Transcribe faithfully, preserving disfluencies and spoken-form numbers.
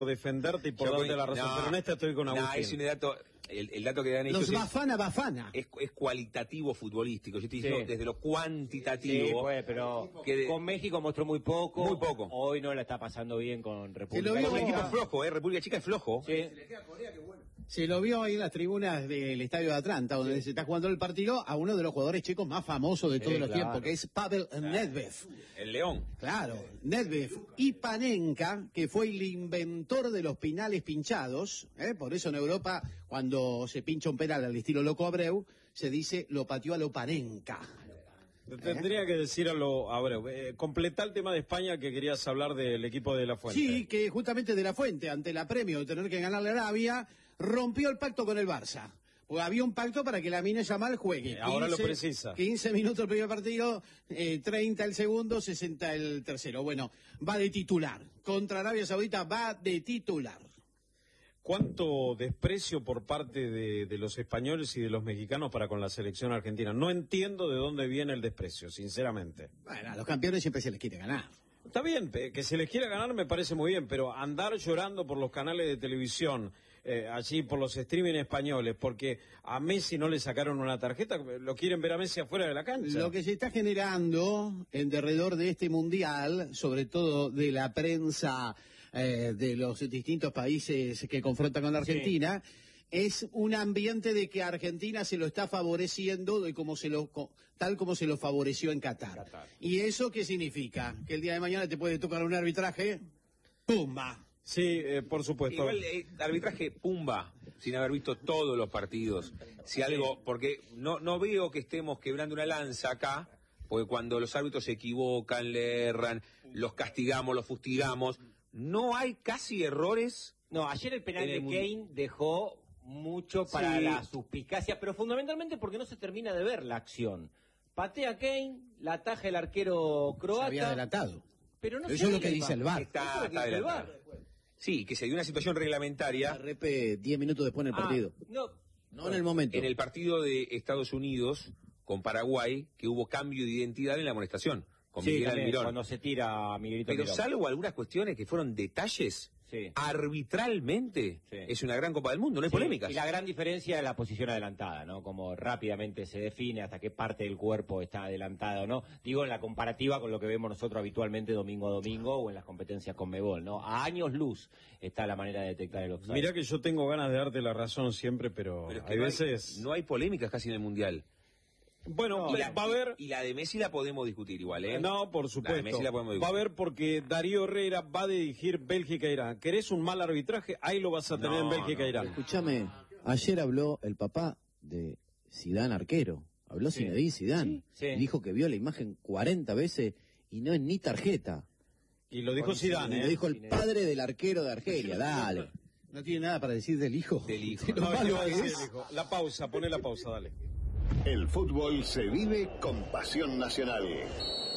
defenderte y por Yo darte con- la razón, no, pero en esta estoy con no, Agustín. es un dato, el, el dato que dan ellos Los es, Bafana Bafana. es, es cualitativo futbolístico. Yo te digo Sí. desde lo Sí, cuantitativo. pues, pero que de- con México mostró muy poco. Muy poco. Hoy no la está pasando bien con República lo vio Es un Checa. equipo flojo, ¿eh? República Checa es flojo. Sí. Se lo vio ahí en las tribunas del estadio de Atlanta, donde se está jugando el partido, a uno de los jugadores checos más famosos de todos los claro. tiempos, que es Pavel Nedved. El León. Claro, Nedved y Panenka, que fue el inventor de los penales pinchados, ¿eh? Por eso en Europa, cuando se pincha un penal al estilo Loco Abreu, se dice lo pateó a lo Panenka. Tendría que decir a lo... A ver, eh, completar el tema de España, que querías hablar del equipo de La Fuente. Sí, que justamente de la Fuente, ante la premio de tener que ganarle a Arabia, rompió el pacto con el Barça. Porque había un pacto para que la mina Yamal juegue. Eh, ahora lo precisa. quince minutos el primer partido, eh, treinta el segundo, sesenta el tercero. Bueno, va de titular. Contra Arabia Saudita va de titular. ¿Cuánto desprecio por parte de, de los españoles y de los mexicanos para con la selección argentina? No entiendo de dónde viene el desprecio, sinceramente. Bueno, a los campeones siempre se les quiere ganar. Está bien, pe- que se les quiera ganar me parece muy bien, pero andar llorando por los canales de televisión, eh, allí por los streaming españoles, porque a Messi no le sacaron una tarjeta, lo quieren ver a Messi afuera de la cancha. Lo que se está generando en derredor de este mundial, sobre todo de la prensa eh, de los distintos países que confrontan con la Argentina, es un ambiente de que a Argentina se lo está favoreciendo de como se lo, co- tal como se lo favoreció en Qatar. Qatar. ¿Y eso qué significa? Que el día de mañana te puede tocar un arbitraje, ¡pumba! Sí, eh, por supuesto. Igual, eh, arbitraje pumba, sin haber visto todos los partidos. Si algo, porque no, no veo que estemos quebrando una lanza acá, porque cuando los árbitros se equivocan, le erran, los castigamos, los fustigamos, no hay casi errores. No, ayer el penal En de el Kane dejó mucho para Sí. la suspicacia, pero fundamentalmente porque no se termina de ver la acción. Patea Kane, la ataja el arquero Se croata. había adelatado. Pero no Eso se es lo ve que la dice el imagen. V A R. Está, Eso es lo que está dice el V A R. adelantado. Sí, que se dio una situación reglamentaria Repe diez minutos después en el Ah, partido. no, No en el momento. en el partido de Estados Unidos con Paraguay, que hubo cambio de identidad en la amonestación, con sí, Miguel también, Almirón. cuando se tira a Miguelito Pero Almirón. salvo algunas cuestiones que fueron detalles, Sí. arbitralmente Sí. es una gran Copa del Mundo, no hay Sí, polémicas. Y la gran diferencia es la posición adelantada, ¿no? Como rápidamente se define hasta qué parte del cuerpo está adelantada o no. Digo, en la comparativa con lo que vemos nosotros habitualmente domingo a domingo o en las competencias con Mebol, ¿no? A años luz está la manera de detectar el offside. Mirá que yo tengo ganas de darte la razón siempre, pero, Pero es que hay no, veces... hay, no hay polémicas casi en el Mundial. Bueno, y, la, va a haber... y la de Messi la podemos discutir igual, ¿eh? No, por La de supuesto. Messi la podemos Va a discutir. haber porque Darío Herrera va a dirigir Bélgica e Irán. ¿Querés un mal arbitraje? Ahí lo vas a tener No, en Bélgica e no. Irán. Escúchame, ayer habló el papá de Zidane arquero. Habló Sí. Zinedine Zidane. Sí, sí. Dijo que vio la imagen cuarenta veces y no es ni tarjeta. Y lo dijo Con Zidane, Y ¿eh? lo dijo el padre del arquero de Argelia. Dale. ¿No tiene nada para decir del hijo? Del hijo. De lo No, ¿qué malo va a que decir es. el hijo? La pausa, poné la pausa, dale. El fútbol se vive con pasión nacional.